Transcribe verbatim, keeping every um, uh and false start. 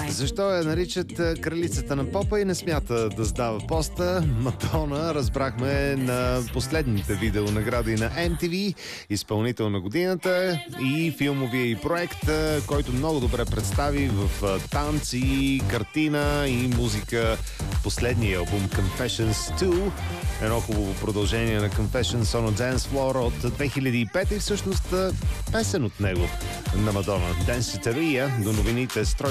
Защо я наричат кралицата на попа и не смята да сдава поста? Мадона разбрахме на последните видеонагради на Ем Ти Ви, изпълнител на годината, и филмовия и проект, който много добре представи в танци, картина и музика последния албум Confessions two, едно хубаво продължение на Confessions on a Dance Floor от две хиляди и пета и всъщност песен от него на Мадона. Денситерия до новините. Строй